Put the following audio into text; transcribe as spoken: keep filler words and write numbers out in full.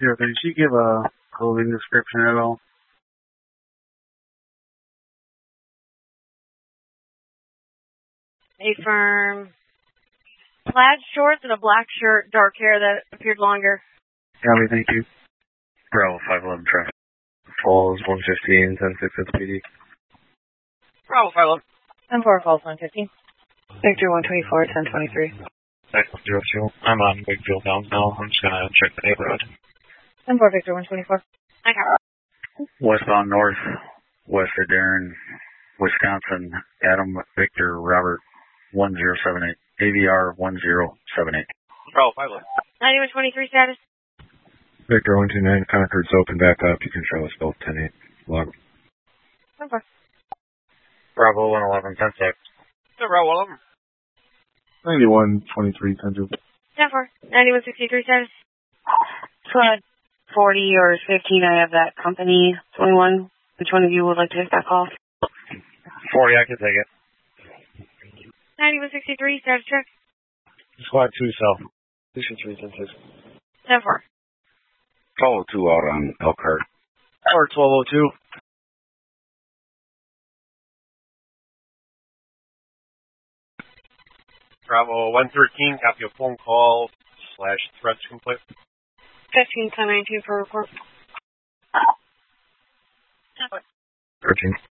Yeah, did she give a clothing description at all? A firm plaid shorts and a black shirt, dark hair that appeared longer. Copy, thank you. Bravo five eleven traffic. Falls one fifteen, ten six S P D. Bravo five eleven. ten four calls one fifteen. Victor one twenty-four, ten twenty-three. Zero two. I'm on Bigfield Downs now. I'm just going to check the neighborhood. ten four Victor one twenty-four. Okay. Westbound north, west of Darren, Wisconsin, Adam Victor Robert one zero seven eight. A V R one zero seven eight. Bravo five eleven. ninety-one twenty-three status. Victor one two nine, Concord's open back up. You can show us both ten eight. Log. ten four. Bravo one eleven, ten six. Bravo eleven. ninety-one twenty-three, ten two. ten four. ninety-one sixty-three status. Flood forty or fifteen, I have that company. twenty-one. Which one of you would like to take that call? forty, I can take it. ninety-one sixty-three, status check. Squad two south. Station three, ten six. ten four. twelve oh two out on Elkhart. Or twelve oh two. Bravo one thirteen, copy a phone call slash threats complete. fifteen ten nineteen for report. thirteen.